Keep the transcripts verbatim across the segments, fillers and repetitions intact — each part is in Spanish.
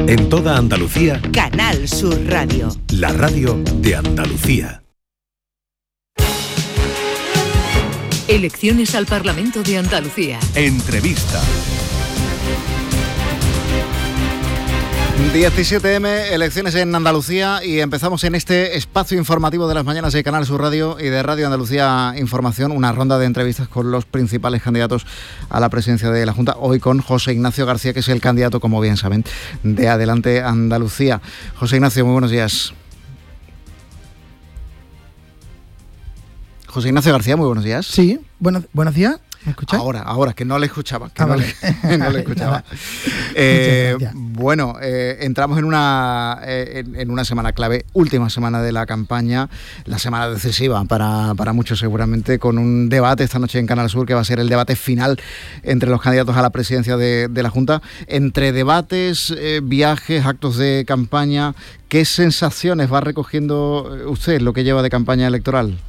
En toda Andalucía, Canal Sur Radio. La radio de Andalucía. Elecciones al Parlamento de Andalucía. Entrevista. diecisiete eme, elecciones en Andalucía, y empezamos en este espacio informativo de las mañanas de Canal Sur Radio y de Radio Andalucía Información, una ronda de entrevistas con los principales candidatos a la presidencia de la Junta, hoy con José Ignacio García, que es el candidato, como bien saben, de Adelante Andalucía. José Ignacio, muy buenos días. José Ignacio García, muy buenos días. Sí, buenos, buenos días. ¿Me escucháis? Ahora, ahora, que no le escuchaba. Que ah, no, vale. le, no le escuchaba. eh, bueno, eh, entramos en una, eh, en, en una semana clave, última semana de la campaña, la semana decisiva para, para muchos seguramente, con un debate esta noche en Canal Sur que va a ser el debate final entre los candidatos a la presidencia de, de la Junta. Entre debates, eh, viajes, actos de campaña, ¿qué sensaciones va recogiendo usted lo que lleva de campaña electoral?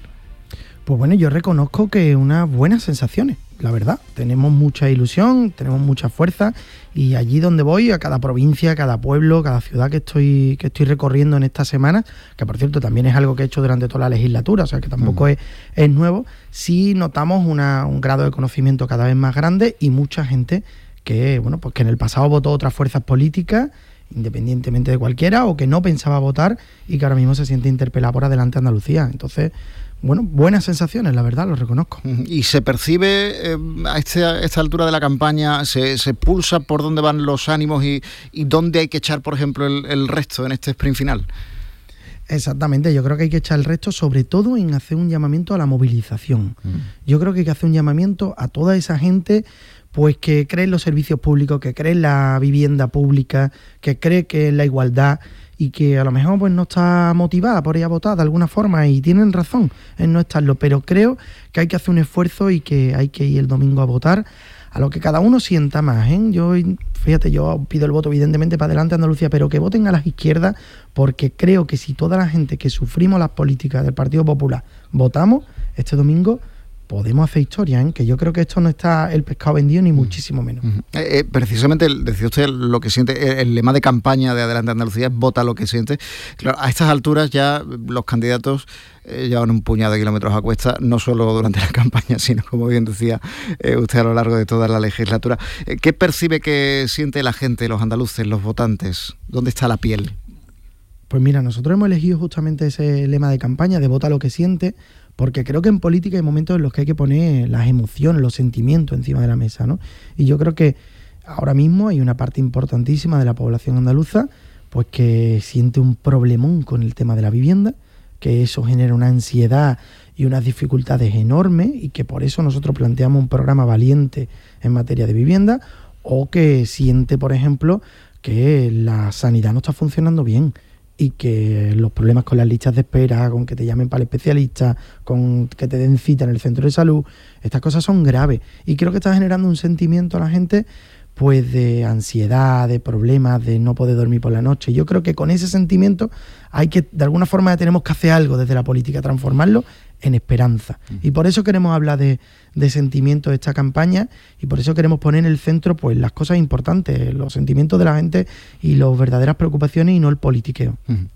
Pues bueno, yo reconozco que unas buenas sensaciones, la verdad. Tenemos mucha ilusión, tenemos mucha fuerza, y allí donde voy, a cada provincia, cada pueblo, cada ciudad que estoy que estoy recorriendo en esta semana, que por cierto también es algo que he hecho durante toda la legislatura, o sea que tampoco mm. es, es nuevo, sí notamos una, un grado de conocimiento cada vez más grande y mucha gente que, bueno, pues que en el pasado votó otras fuerzas políticas, independientemente de cualquiera, o que no pensaba votar y que ahora mismo se siente interpelada por Adelante Andalucía. Entonces, bueno, buenas sensaciones, la verdad, lo reconozco. ¿Y se percibe eh, a, este, a esta altura de la campaña, se, se pulsa por dónde van los ánimos y, y dónde hay que echar, por ejemplo, el, el resto en este sprint final? Exactamente, yo creo que hay que echar el resto, sobre todo en hacer un llamamiento a la movilización. Mm. Yo creo que hay que hacer un llamamiento a toda esa gente pues que cree en los servicios públicos, que cree en la vivienda pública, que cree que en la igualdad, y que a lo mejor pues no está motivada por ir a votar de alguna forma, y tienen razón en no estarlo, pero creo que hay que hacer un esfuerzo y que hay que ir el domingo a votar a lo que cada uno sienta más, ¿eh? Yo, fíjate, yo pido el voto evidentemente para Adelante Andalucía, pero que voten a las izquierdas, porque creo que si toda la gente que sufrimos las políticas del Partido Popular votamos este domingo, podemos hacer historia, ¿eh? Que yo creo que esto no está el pescado vendido, ni muchísimo menos. Uh-huh. eh, eh, precisamente, decía usted lo que siente, el, el lema de campaña de Adelante Andalucía es vota lo que siente. Claro, a estas alturas ya los candidatos eh, llevan un puñado de kilómetros a cuesta, no solo durante la campaña, sino, como bien decía eh, usted, a lo largo de toda la legislatura. Eh, ¿Qué percibe que siente la gente, los andaluces, los votantes? ¿Dónde está la piel? Pues mira, nosotros hemos elegido justamente ese lema de campaña de vota lo que siente, porque creo que en política hay momentos en los que hay que poner las emociones, los sentimientos encima de la mesa, ¿no? Y yo creo que ahora mismo hay una parte importantísima de la población andaluza pues que siente un problemón con el tema de la vivienda, que eso genera una ansiedad y unas dificultades enormes, y que por eso nosotros planteamos un programa valiente en materia de vivienda, o que siente, por ejemplo, que la sanidad no está funcionando bien, y que los problemas con las listas de espera, con que te llamen para el especialista, con que te den cita en el centro de salud, estas cosas son graves, y creo que está generando un sentimiento a la gente pues de ansiedad, de problemas, de no poder dormir por la noche. Yo creo que con ese sentimiento hay que, de alguna forma, tenemos que hacer algo desde la política, transformarlo en esperanza. Y por eso queremos hablar de, de sentimientos de esta campaña, y por eso queremos poner en el centro pues las cosas importantes, los sentimientos de la gente y las verdaderas preocupaciones, y no el politiqueo. Uh-huh.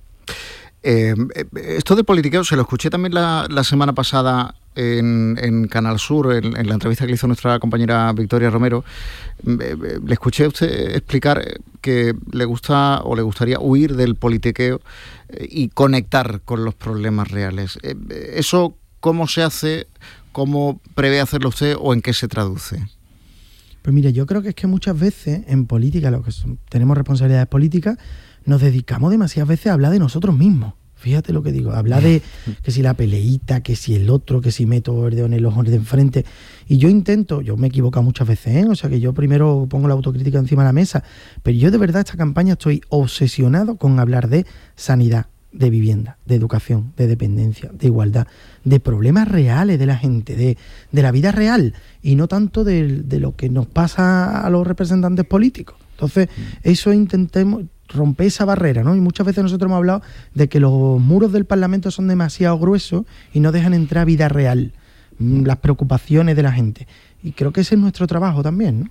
Eh, esto del politiqueo se lo escuché también la, la semana pasada en, en Canal Sur, en, en la entrevista que le hizo nuestra compañera Victoria Romero. Eh, le escuché a usted explicar que le gusta o le gustaría huir del politiqueo eh, y conectar con los problemas reales. Eh, ¿Eso cómo se hace? ¿Cómo prevé hacerlo usted o en qué se traduce? Pues mire, yo creo que es que muchas veces en política, lo que son, tenemos responsabilidades políticas, nos dedicamos demasiadas veces a hablar de nosotros mismos. Fíjate lo que digo, hablar de que si la peleita, que si el otro, que si meto el dedo en el ojo de enfrente. Y yo intento, yo me he equivocado muchas veces, ¿eh? O sea que yo primero pongo la autocrítica encima de la mesa, pero yo de verdad esta campaña estoy obsesionado con hablar de sanidad, de vivienda, de educación, de dependencia, de igualdad, de problemas reales de la gente, de, de la vida real, y no tanto de, de lo que nos pasa a los representantes políticos. Entonces, eso intentemos romper esa barrera, ¿no? Y muchas veces nosotros hemos hablado de que los muros del Parlamento son demasiado gruesos y no dejan entrar vida real, las preocupaciones de la gente. Y creo que ese es nuestro trabajo también, ¿no? Uh-huh.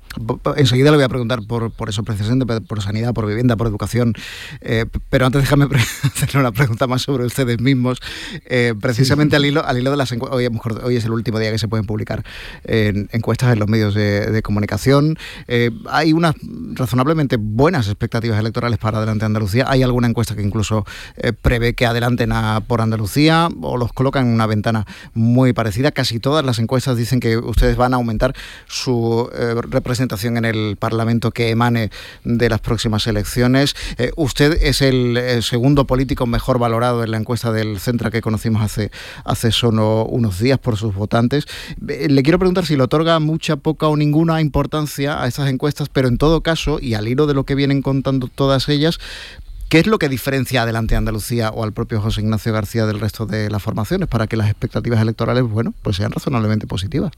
Enseguida le voy a preguntar por, por eso precisamente, por sanidad, por vivienda, por educación, eh, pero antes déjame pre- hacerle una pregunta más sobre ustedes mismos, eh, precisamente sí. al hilo al hilo de las encuestas. Hoy, hoy es el último día que se pueden publicar en, encuestas en los medios de, de comunicación. Eh, hay unas razonablemente buenas expectativas electorales para Adelante Andalucía. Hay alguna encuesta que incluso eh, prevé que adelanten a por Andalucía o los colocan en una ventana muy parecida. Casi todas las encuestas dicen que ustedes van a aumentar su eh, representación en el Parlamento que emane de las próximas elecciones. Eh, usted es el, el segundo político mejor valorado en la encuesta del Centra que conocimos hace, hace solo unos días por sus votantes. Eh, le quiero preguntar si le otorga mucha, poca o ninguna importancia a estas encuestas, pero en todo caso, y al hilo de lo que vienen contando todas ellas, ¿qué es lo que diferencia Adelante Andalucía o al propio José Ignacio García del resto de las formaciones para que las expectativas electorales, bueno, pues sean razonablemente positivas?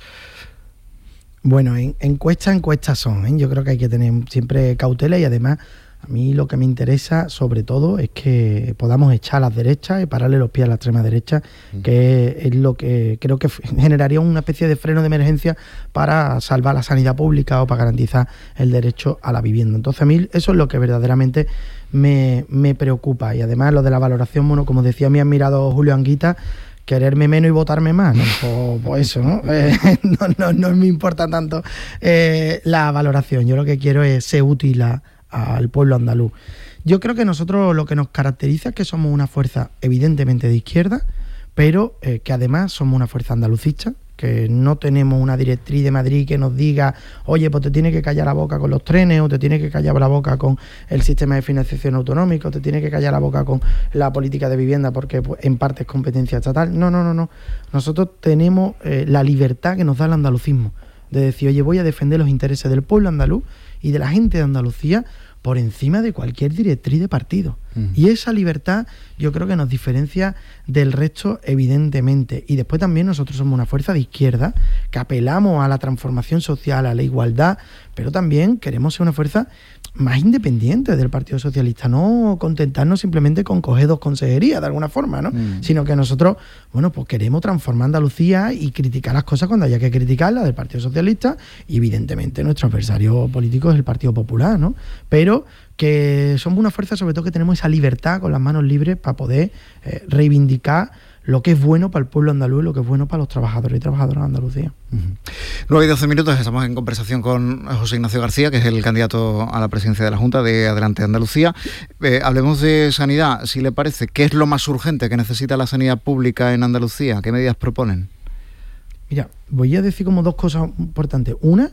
Bueno, en, encuestas, encuestas son, ¿eh? Yo creo que hay que tener siempre cautela y además a mí lo que me interesa sobre todo es que podamos echar a las derechas y pararle los pies a la extrema derecha, mm. que es lo que creo que generaría una especie de freno de emergencia para salvar la sanidad pública o para garantizar el derecho a la vivienda. Entonces a mí eso es lo que verdaderamente me, me preocupa y además lo de la valoración, bueno, como decía mi admirado Julio Anguita, quererme menos y votarme más, ¿no? Pues, pues eso, ¿no? Eh, no, no, no me importa tanto eh, la valoración. Yo lo que quiero es ser útil a, a, al pueblo andaluz. Yo creo que nosotros lo que nos caracteriza es que somos una fuerza evidentemente de izquierda, pero eh, que además somos una fuerza andalucista, que no tenemos una directriz de Madrid que nos diga, oye, pues te tiene que callar la boca con los trenes, o te tiene que callar la boca con el sistema de financiación autonómico, o te tiene que callar la boca con la política de vivienda porque pues, en parte es competencia estatal. No, no, no, no. Nosotros tenemos eh, la libertad que nos da el andalucismo, de decir, oye, voy a defender los intereses del pueblo andaluz y de la gente de Andalucía por encima de cualquier directriz de partido. Uh-huh. Y esa libertad yo creo que nos diferencia del resto evidentemente. Y después también nosotros somos una fuerza de izquierda que apelamos a la transformación social, a la igualdad, pero también queremos ser una fuerza más independiente del Partido Socialista, no contentarnos simplemente con coger dos consejerías de alguna forma, ¿no? Mm. Sino que nosotros, bueno, pues queremos transformar Andalucía y criticar las cosas cuando haya que criticarlas del Partido Socialista y evidentemente nuestro adversario político es el Partido Popular, ¿no? Pero que somos una fuerza sobre todo que tenemos esa libertad con las manos libres para poder eh, reivindicar lo que es bueno para el pueblo andaluz y lo que es bueno para los trabajadores y trabajadoras de Andalucía. Uh-huh. nueve y doce minutos, estamos en conversación con José Ignacio García, que es el candidato a la presidencia de la Junta de Adelante Andalucía. Eh, hablemos de sanidad, si le parece. ¿Qué es lo más urgente que necesita la sanidad pública en Andalucía? ¿Qué medidas proponen? Mira, voy a decir como dos cosas importantes. Una,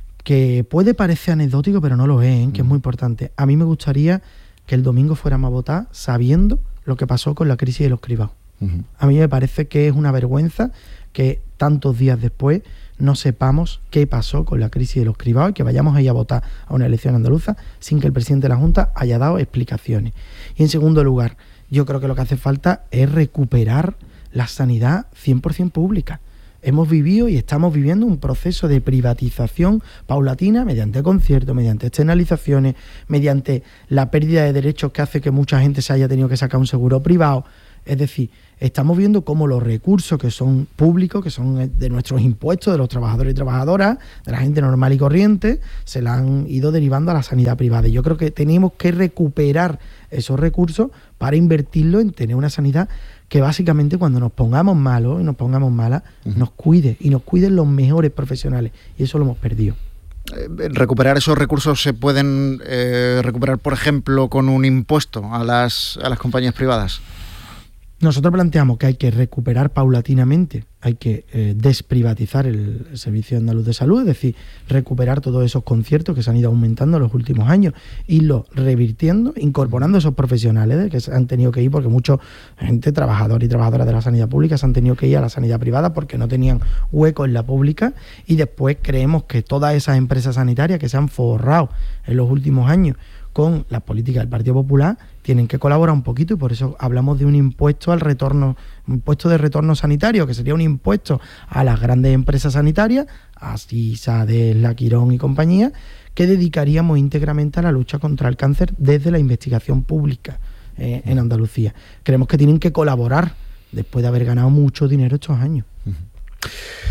que puede parecer anecdótico, pero no lo es, ¿eh? Que uh-huh. es muy importante. A mí me gustaría que el domingo fuéramos a votar sabiendo lo que pasó con la crisis de los cribados. Uh-huh. A mí me parece que es una vergüenza que tantos días después no sepamos qué pasó con la crisis de los cribados y que vayamos ahí a votar a una elección andaluza sin que el presidente de la Junta haya dado explicaciones. Y en segundo lugar, yo creo que lo que hace falta es recuperar la sanidad cien por ciento pública. Hemos vivido y estamos viviendo un proceso de privatización paulatina mediante conciertos, mediante externalizaciones, mediante la pérdida de derechos que hace que mucha gente se haya tenido que sacar un seguro privado. Es decir, estamos viendo cómo los recursos que son públicos, que son de nuestros impuestos, de los trabajadores y trabajadoras, de la gente normal y corriente, se la han ido derivando a la sanidad privada. Y yo creo que tenemos que recuperar esos recursos para invertirlo en tener una sanidad que básicamente cuando nos pongamos malos y nos pongamos malas, uh-huh. nos cuide y nos cuiden los mejores profesionales. Y eso lo hemos perdido. ¿Recuperar esos recursos se pueden eh, recuperar, por ejemplo, con un impuesto a las, a las compañías privadas? Nosotros planteamos que hay que recuperar paulatinamente, hay que eh, desprivatizar el, el Servicio Andaluz de Salud, es decir, recuperar todos esos conciertos que se han ido aumentando en los últimos años, irlos revirtiendo, incorporando esos profesionales que se han tenido que ir, porque mucha gente, trabajadores y trabajadoras de la sanidad pública, se han tenido que ir a la sanidad privada porque no tenían hueco en la pública, y después creemos que todas esas empresas sanitarias que se han forrado en los últimos años con las políticas del Partido Popular tienen que colaborar un poquito, y por eso hablamos de un impuesto al retorno, un impuesto de retorno sanitario, que sería un impuesto a las grandes empresas sanitarias, a Sisa, Desla, Quirón y compañía, que dedicaríamos íntegramente a la lucha contra el cáncer desde la investigación pública eh, en Andalucía. Creemos que tienen que colaborar después de haber ganado mucho dinero estos años. Uh-huh.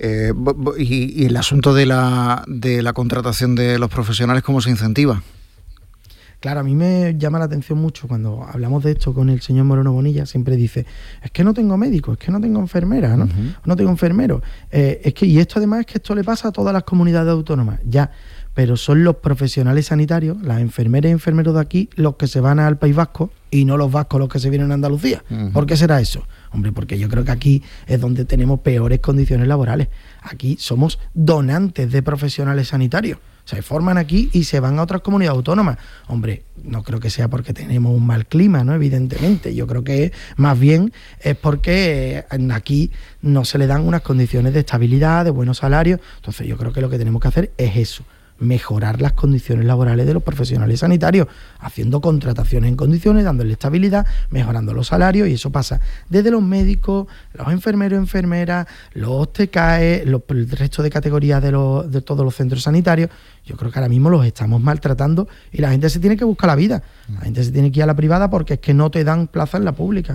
Eh, y, y el asunto de la, de la contratación de los profesionales, ¿cómo se incentiva? Claro, a mí me llama la atención mucho cuando hablamos de esto con el señor Moreno Bonilla, siempre dice, es que no tengo médico, es que no tengo enfermera, ¿no? Uh-huh. No tengo enfermero. Eh, es que, y esto además es que esto le pasa a todas las comunidades autónomas, ya, pero son los profesionales sanitarios, las enfermeras y enfermeros de aquí, los que se van al País Vasco y no los vascos los que se vienen a Andalucía. Uh-huh. ¿Por qué será eso? Hombre, porque yo creo que aquí es donde tenemos peores condiciones laborales. Aquí somos donantes de profesionales sanitarios. Se forman aquí y se van a otras comunidades autónomas. Hombre, no creo que sea porque tenemos un mal clima, ¿no? Evidentemente. Yo creo que más bien es porque aquí no se le dan unas condiciones de estabilidad, de buenos salarios. Entonces yo creo que lo que tenemos que hacer es eso, mejorar las condiciones laborales de los profesionales sanitarios, haciendo contrataciones en condiciones, dándole estabilidad, mejorando los salarios, y eso pasa desde los médicos, los enfermeros, enfermeras, los T K E, los, el resto de categorías de, los, de todos los centros sanitarios. Yo creo que ahora mismo los estamos maltratando y la gente se tiene que buscar la vida. La gente se tiene que ir a la privada porque es que no te dan plaza en la pública.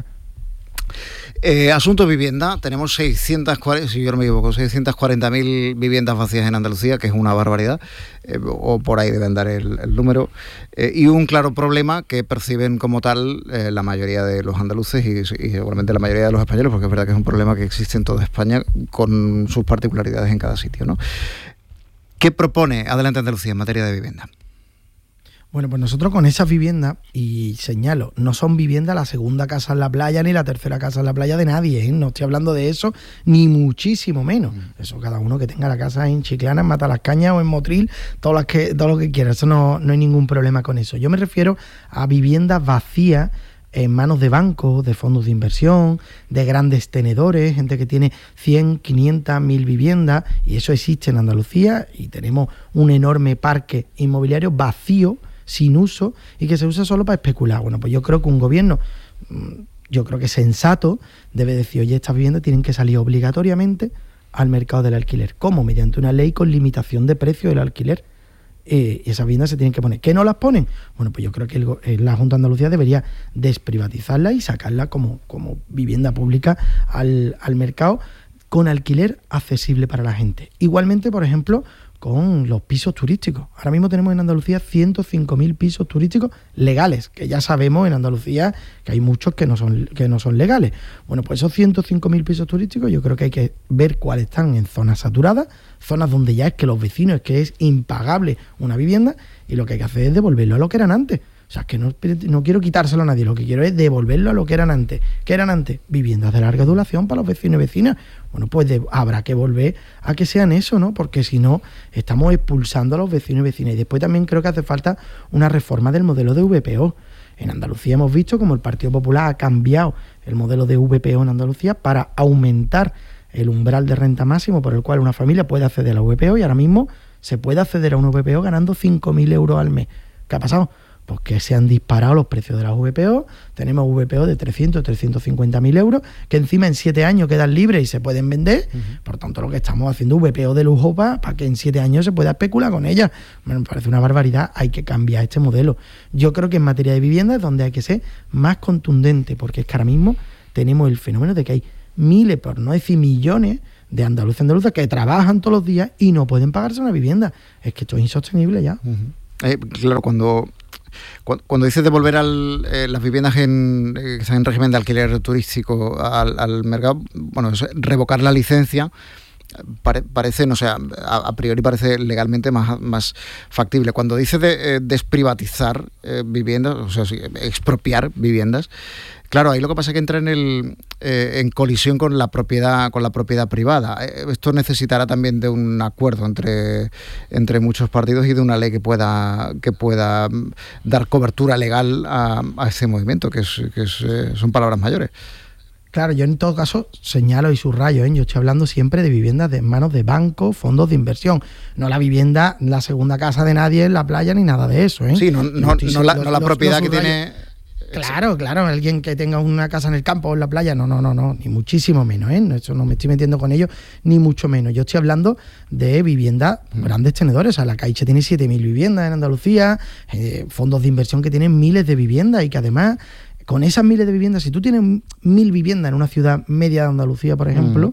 Eh, asunto vivienda, tenemos seiscientas cuarenta, si yo no me equivoco, seiscientas cuarenta mil viviendas vacías en Andalucía, que es una barbaridad, eh, o por ahí deben dar el, el número, eh, y un claro problema que perciben como tal eh, la mayoría de los andaluces y, y seguramente la mayoría de los españoles, porque es verdad que es un problema que existe en toda España con sus particularidades en cada sitio, ¿no? ¿Qué propone Adelante Andalucía en materia de vivienda? Bueno, pues nosotros con esas viviendas, y señalo, no son viviendas la segunda casa en la playa ni la tercera casa en la playa de nadie, ¿eh? No estoy hablando de eso, ni muchísimo menos. Eso cada uno que tenga la casa en Chiclana, en Matalascañas o en Motril, todo, las que, todo lo que quiera, eso no, no hay ningún problema con eso. Yo me refiero a viviendas vacías en manos de bancos, de fondos de inversión, de grandes tenedores, gente que tiene cien, quinientas, mil viviendas, y eso existe en Andalucía, y tenemos un enorme parque inmobiliario vacío, sin uso, y que se usa solo para especular. Bueno, pues yo creo que un gobierno, yo creo que sensato, debe decir, oye, estas viviendas tienen que salir obligatoriamente al mercado del alquiler. ¿Cómo? Mediante una ley con limitación de precio del alquiler. Eh, y esas viviendas se tienen que poner. ¿Qué no las ponen? Bueno, pues yo creo que el, la Junta de Andalucía debería desprivatizarla y sacarla como, como vivienda pública al, al mercado con alquiler accesible para la gente. Igualmente, por ejemplo, con los pisos turísticos. Ahora mismo tenemos en Andalucía ciento cinco mil pisos turísticos legales, que ya sabemos en Andalucía que hay muchos que no son, que no son legales. Bueno, pues esos ciento cinco mil pisos turísticos yo creo que hay que ver cuáles están en zonas saturadas, zonas donde ya es que los vecinos, es que es impagable una vivienda, y lo que hay que hacer es devolverlo a lo que eran antes. O sea, que no, no quiero quitárselo a nadie, lo que quiero es devolverlo a lo que eran antes. ¿Qué eran antes? Viviendas de larga duración para los vecinos y vecinas. Bueno, pues de, habrá que volver a que sean eso, ¿no? Porque si no, estamos expulsando a los vecinos y vecinas. Y después también creo que hace falta una reforma del modelo de V P O. En Andalucía hemos visto como el Partido Popular ha cambiado el modelo de V P O en Andalucía para aumentar el umbral de renta máximo por el cual una familia puede acceder a la V P O, y ahora mismo se puede acceder a una V P O ganando cinco mil euros al mes. ¿Qué ha pasado? Pues que se han disparado los precios de las V P O. Tenemos V P O de trescientos, trescientos cincuenta mil euros, que encima en siete años quedan libres y se pueden vender. Uh-huh. Por tanto, lo que estamos haciendo V P O de lujo para pa que en siete años se pueda especular con ellas. Me parece una barbaridad, hay que cambiar este modelo. Yo creo que en materia de vivienda es donde hay que ser más contundente, porque es que ahora mismo tenemos el fenómeno de que hay miles, por no decir millones, de andaluces y andaluzas que trabajan todos los días y no pueden pagarse una vivienda. Es que esto es insostenible ya. Uh-huh. Eh, claro, cuando... Cuando dices devolver al, eh, las viviendas en, eh, que están en régimen de alquiler turístico al, al mercado, bueno, es revocar la licencia, pare, parece, no sé, a, a priori parece legalmente más, más factible. Cuando dices de eh, desprivatizar eh, viviendas, o sea, sí, expropiar viviendas, claro, ahí lo que pasa es que entra en el eh, en colisión con la propiedad con la propiedad privada. Eh, esto necesitará también de un acuerdo entre entre muchos partidos y de una ley que pueda que pueda dar cobertura legal a, a ese movimiento, que es que es, eh, son palabras mayores. Claro, yo en todo caso señalo y subrayo, ¿eh? Yo estoy hablando siempre de viviendas de manos de bancos, fondos de inversión, no la vivienda, la segunda casa de nadie en la playa ni nada de eso, ¿eh? Sí, no, no, no, no la, no la propiedad que tiene. Claro, claro, alguien que tenga una casa en el campo o en la playa, no, no, no, no, ni muchísimo menos, ¿eh? Eso no me estoy metiendo con ellos, ni mucho menos. Yo estoy hablando de viviendas, mm. grandes tenedores. O sea, la Caixa tiene siete mil viviendas en Andalucía, eh, fondos de inversión que tienen miles de viviendas, y que además, con esas miles de viviendas, si tú tienes mil viviendas en una ciudad media de Andalucía, por ejemplo, mm. tú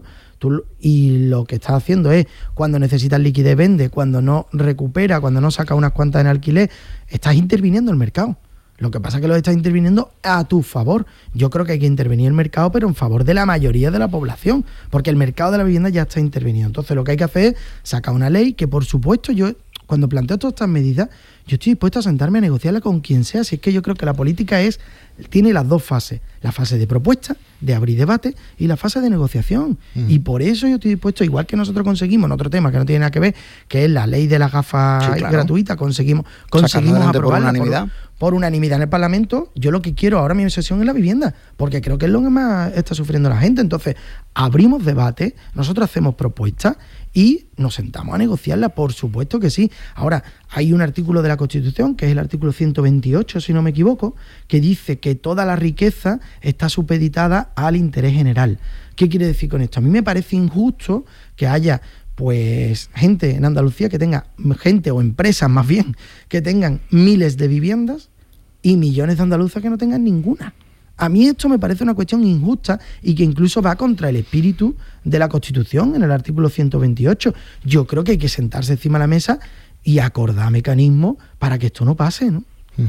Tú, y lo que estás haciendo es, cuando necesitas liquidez vende, cuando no recupera, cuando no saca unas cuantas en alquiler, estás interviniendo el mercado. Lo que pasa es que lo estás interviniendo a tu favor. Yo creo que hay que intervenir el mercado, pero en favor de la mayoría de la población, porque el mercado de la vivienda ya está intervenido. Entonces lo que hay que hacer es sacar una ley que, por supuesto, yo cuando planteo todas estas medidas, yo estoy dispuesto a sentarme a negociarla con quien sea. Si es que yo creo que la política es tiene las dos fases, la fase de propuesta, de abrir debate, y la fase de negociación. Mm. Y por eso yo estoy dispuesto, igual que nosotros conseguimos en otro tema que no tiene nada que ver, que es la ley de las gafas sí, claro. gratuitas, conseguimos, conseguimos aprobarla por unanimidad. Por, por unanimidad en el Parlamento. Yo lo que quiero ahora, mi obsesión es la vivienda, porque creo que es lo que más está sufriendo la gente. Entonces, abrimos debate, nosotros hacemos propuestas y nos sentamos a negociarla, por supuesto que sí. Ahora, hay un artículo de la Constitución, que es el artículo ciento veintiocho, si no me equivoco, que dice que toda la riqueza está supeditada al interés general. ¿Qué quiere decir con esto? A mí me parece injusto que haya pues gente en Andalucía que tenga, gente o empresas más bien, que tengan miles de viviendas y millones de andaluzas que no tengan ninguna. A mí esto me parece una cuestión injusta y que incluso va contra el espíritu de la Constitución en el artículo ciento veintiocho. Yo creo que hay que sentarse encima de la mesa y acordar mecanismos para que esto no pase, ¿no?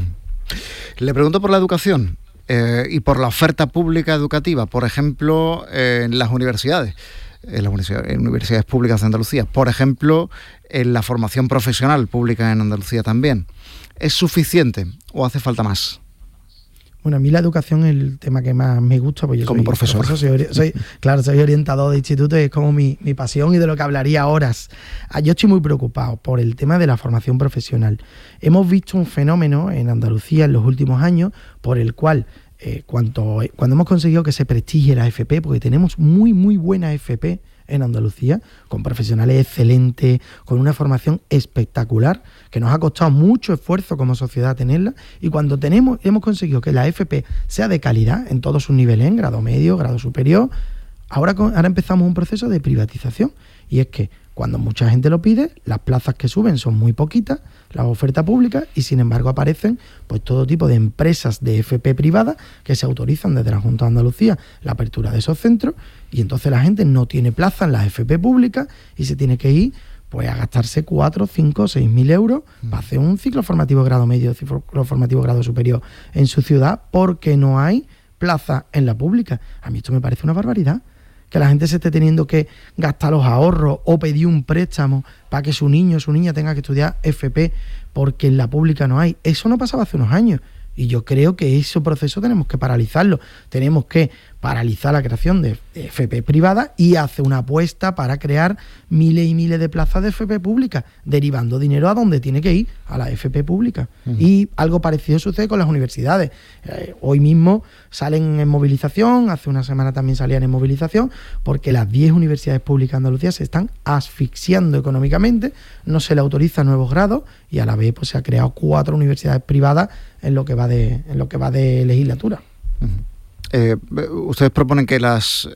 Le pregunto por la educación eh, y por la oferta pública educativa, por ejemplo, eh, en las universidades, en las universidades, en universidades públicas de Andalucía, por ejemplo, en la formación profesional pública en Andalucía también. ¿Es suficiente o hace falta más? Bueno, a mí la educación es el tema que más me gusta, pues yo como soy profesor. profesor soy, soy, claro, soy orientador de instituto y es como mi, mi pasión y de lo que hablaría horas. Yo estoy muy preocupado por el tema de la formación profesional. Hemos visto un fenómeno en Andalucía en los últimos años por el cual eh, cuando, cuando hemos conseguido que se prestigie la F P, porque tenemos muy, muy buena F P en Andalucía, con profesionales excelentes, con una formación espectacular, que nos ha costado mucho esfuerzo como sociedad tenerla, y cuando tenemos hemos conseguido que la F P sea de calidad en todos sus niveles, en grado medio, grado superior, ahora, ahora empezamos un proceso de privatización, y es que cuando mucha gente lo pide, las plazas que suben son muy poquitas, las ofertas públicas, y sin embargo aparecen pues todo tipo de empresas de F P privadas que se autorizan desde la Junta de Andalucía la apertura de esos centros, y entonces la gente no tiene plaza en las F P públicas y se tiene que ir pues a gastarse cuatro, cinco, seis mil euros mm. para hacer un ciclo formativo grado medio, ciclo formativo grado superior en su ciudad, porque no hay plaza en la pública. A mí esto me parece una barbaridad, que la gente se esté teniendo que gastar los ahorros o pedir un préstamo para que su niño o su niña tenga que estudiar F P porque en la pública no hay. Eso no pasaba hace unos años. Y yo creo que ese proceso tenemos que paralizarlo. Tenemos que paralizar la creación de F P privadas y hacer una apuesta para crear miles y miles de plazas de F P públicas, derivando dinero a donde tiene que ir, a la F P pública. Uh-huh. Y algo parecido sucede con las universidades. Eh, hoy mismo salen en movilización, hace una semana también salían en movilización, porque las diez universidades públicas de Andalucía se están asfixiando económicamente, no se le autorizan nuevos grados y a la vez pues, se ha creado cuatro universidades privadas en lo que va de, en lo que va de legislatura. Uh-huh. Eh, ustedes proponen que las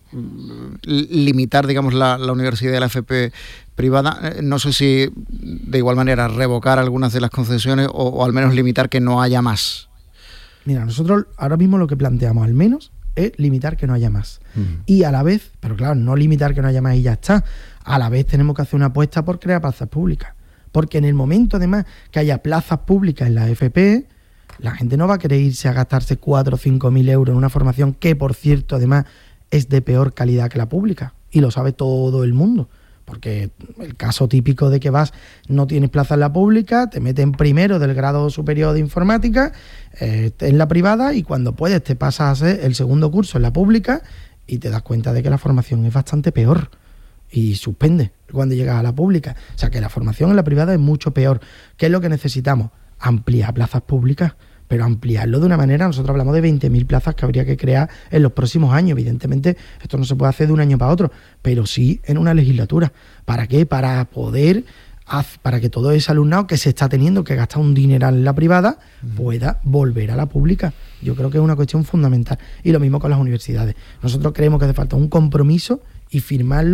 limitar, digamos, la, la universidad de la F P privada, no sé si de igual manera revocar algunas de las concesiones o, o al menos limitar que no haya más. Mira, nosotros ahora mismo lo que planteamos al menos es limitar que no haya más. Uh-huh. Y a la vez, pero claro, no limitar que no haya más y ya está, a la vez tenemos que hacer una apuesta por crear plazas públicas, porque en el momento además que haya plazas públicas en la F P, la gente no va a querer irse a gastarse cuatro o cinco mil euros en una formación que, por cierto, además es de peor calidad que la pública. Y lo sabe todo el mundo. Porque el caso típico de que vas, no tienes plaza en la pública, te meten primero del grado superior de informática, eh, en la privada, y cuando puedes te pasas a hacer el segundo curso en la pública y te das cuenta de que la formación es bastante peor. Y suspende cuando llegas a la pública. O sea que la formación en la privada es mucho peor. ¿Qué es lo que necesitamos? Ampliar plazas públicas, pero ampliarlo de una manera, nosotros hablamos de veinte mil plazas que habría que crear en los próximos años. Evidentemente, esto no se puede hacer de un año para otro, pero sí en una legislatura. ¿Para qué? Para poder, para que todo ese alumnado que se está teniendo que gastar un dineral en la privada pueda volver a la pública. Yo creo que es una cuestión fundamental. Y lo mismo con las universidades. Nosotros creemos que hace falta un compromiso y firmarlo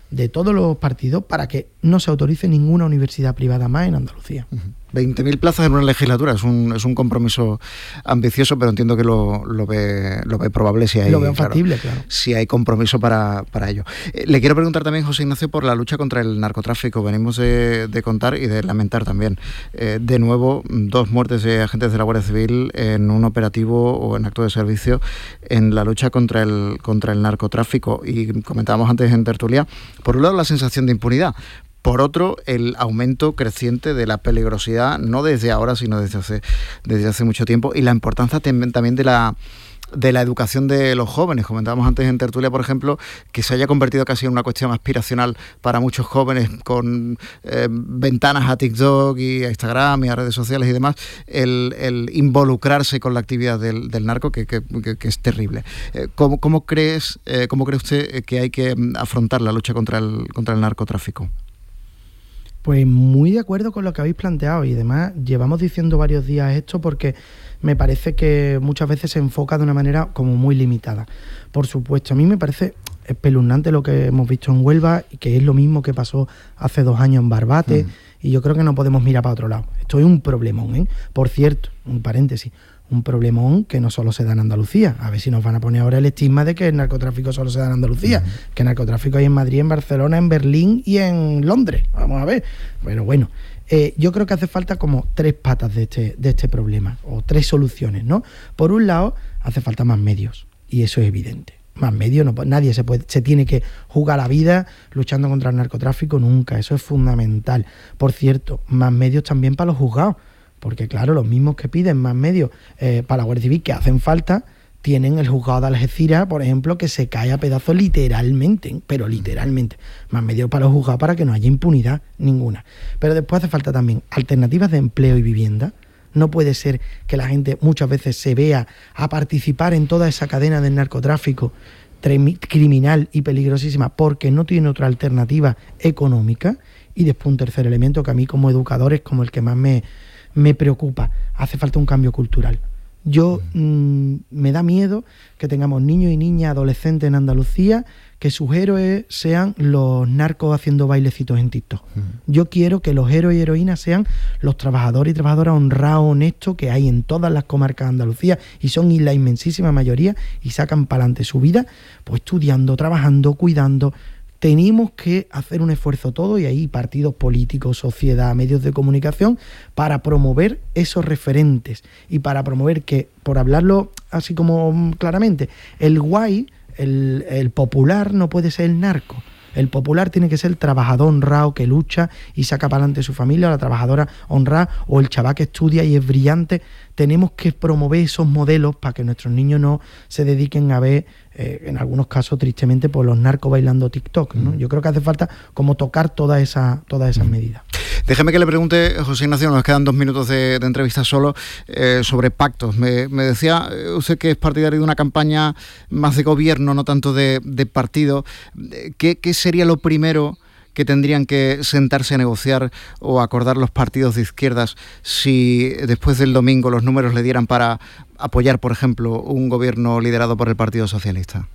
de todos los partidos para que no se autorice ninguna universidad privada más en Andalucía. Uh-huh. veinte mil plazas en una legislatura, es un, es un compromiso ambicioso, pero entiendo que lo, lo, ve, lo ve probable si hay, lo veo factible, claro, claro. si hay compromiso para, para ello. Eh, le quiero preguntar también, José Ignacio, por la lucha contra el narcotráfico. Venimos de, de contar y de lamentar también, eh, de nuevo, dos muertes de agentes de la Guardia Civil en un operativo o en acto de servicio en la lucha contra el, contra el narcotráfico. Y comentábamos antes en tertulia, por un lado, la sensación de impunidad. Por otro, el aumento creciente de la peligrosidad, no desde ahora, sino desde hace, desde hace mucho tiempo, y la importancia también de la, de la educación de los jóvenes. Comentábamos antes en tertulia, por ejemplo, que se haya convertido casi en una cuestión aspiracional para muchos jóvenes con eh, ventanas a TikTok y a Instagram y a redes sociales y demás, el, el involucrarse con la actividad del, del narco, que, que, que, que es terrible. Eh, ¿cómo, cómo, crees, eh, ¿Cómo cree usted que hay que afrontar la lucha contra el, contra el narcotráfico? Pues muy de acuerdo con lo que habéis planteado, y además llevamos diciendo varios días esto porque me parece que muchas veces se enfoca de una manera como muy limitada. Por supuesto, a mí me parece espeluznante lo que hemos visto en Huelva, y que es lo mismo que pasó hace dos años en Barbate, mm. y yo creo que no podemos mirar para otro lado. Esto es un problemón, ¿eh? Por cierto, un paréntesis, un problemón que no solo se da en Andalucía. A ver si nos van a poner ahora el estigma de que el narcotráfico solo se da en Andalucía, uh-huh. que el narcotráfico hay en Madrid, en Barcelona, en Berlín y en Londres. Vamos a ver. Bueno, bueno. Eh, yo creo que hace falta como tres patas de este, de este problema, o tres soluciones, ¿no? Por un lado, hace falta más medios, y eso es evidente. Más medios, no, nadie se puede, se tiene que jugar la vida luchando contra el narcotráfico nunca. Eso es fundamental. Por cierto, más medios también para los juzgados. Porque claro, los mismos que piden más medios eh, para la Guardia Civil, que hacen falta, tienen el juzgado de Algeciras, por ejemplo, que se cae a pedazos literalmente, pero literalmente. Más medios para los juzgados para que no haya impunidad ninguna. Pero después hace falta también alternativas de empleo y vivienda. No puede ser que la gente muchas veces se vea a participar en toda esa cadena del narcotráfico criminal y peligrosísima porque no tiene otra alternativa económica. Y después un tercer elemento que a mí como educador es como el que más me... me preocupa, hace falta un cambio cultural. Yo mmm, me da miedo que tengamos niños y niñas adolescentes en Andalucía que sus héroes sean los narcos haciendo bailecitos en TikTok. Uh-huh. Yo quiero que los héroes y heroínas sean los trabajadores y trabajadoras honrados, honestos, que hay en todas las comarcas de Andalucía, y son la inmensísima mayoría, y sacan para adelante su vida pues estudiando, trabajando, cuidando. Tenemos que hacer un esfuerzo todo, y ahí partidos políticos, sociedad, medios de comunicación, para promover esos referentes y para promover que, por hablarlo así como claramente, el guay, el, el popular no puede ser el narco. El popular tiene que ser el trabajador honrado que lucha y saca para adelante su familia, o la trabajadora honrada, o el chaval que estudia y es brillante. Tenemos que promover esos modelos para que nuestros niños no se dediquen a ver, eh, en algunos casos, tristemente, por los narcos bailando TikTok, ¿no? Mm. Yo creo que hace falta como tocar todas esa, todas esas mm. medidas. Déjeme que le pregunte, José Ignacio, nos quedan dos minutos de, de entrevista solo, eh, sobre pactos. Me, me decía usted que es partidario de una campaña más de gobierno, no tanto de, de partido. ¿Qué, qué sería lo primero que tendrían que sentarse a negociar o acordar los partidos de izquierdas si después del domingo los números le dieran para apoyar, por ejemplo, un gobierno liderado por el Partido Socialista?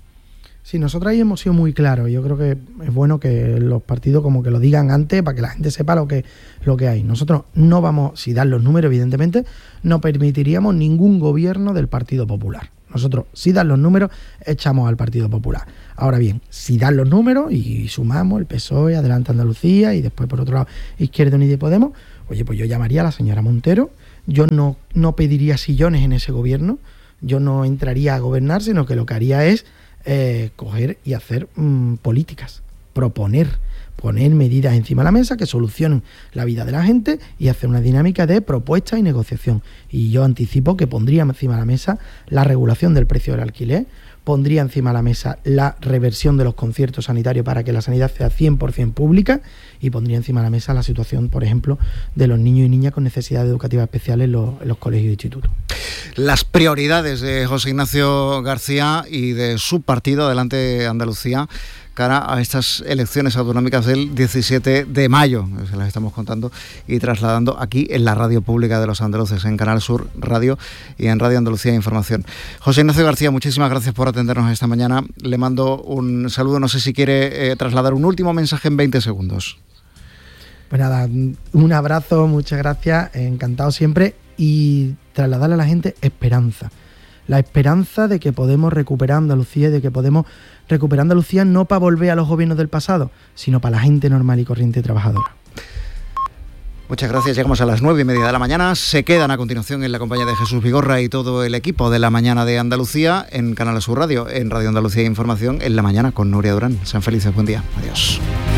Sí, nosotros ahí hemos sido muy claros. Yo creo que es bueno que los partidos como que lo digan antes para que la gente sepa lo que, lo que hay. Nosotros no vamos, si dan los números, evidentemente, no permitiríamos ningún gobierno del Partido Popular. Nosotros, si dan los números, echamos al Partido Popular. Ahora bien, si dan los números y sumamos el P S O E, Adelante Andalucía, y después, por otro lado, Izquierda Unida y Podemos, oye, pues yo llamaría a la señora Montero. Yo no, no pediría sillones en ese gobierno, yo no entraría a gobernar, sino que lo que haría es eh, coger y hacer mmm, políticas, proponer, poner medidas encima de la mesa que solucionen la vida de la gente y hacer una dinámica de propuesta y negociación. Y yo anticipo que pondría encima de la mesa la regulación del precio del alquiler, pondría encima de la mesa la reversión de los conciertos sanitarios para que la sanidad sea cien por ciento pública, y pondría encima de la mesa la situación, por ejemplo, de los niños y niñas con necesidades educativas especiales en los, en los colegios e institutos. las prioridades de José Ignacio García y de su partido Adelante Andalucía cara a estas elecciones autonómicas del diecisiete de mayo. Se las estamos contando y trasladando aquí en la radio pública de los andaluces, en Canal Sur Radio y en Radio Andalucía Información. José Ignacio García, muchísimas gracias por atendernos esta mañana. Le mando un saludo, no sé si quiere eh, trasladar un último mensaje en veinte segundos. Pues nada, un abrazo, muchas gracias, encantado siempre, y trasladarle a la gente esperanza. La esperanza de que podemos recuperar Andalucía y de que podemos recuperar Andalucía no para volver a los gobiernos del pasado, sino para la gente normal y corriente y trabajadora. Muchas gracias, llegamos a las nueve y media de la mañana. Se quedan a continuación en la compañía de Jesús Vigorra y todo el equipo de La Mañana de Andalucía en Canal Sur Radio, en Radio Andalucía Información en la mañana con Nuria Durán. Sean felices, buen día, adiós.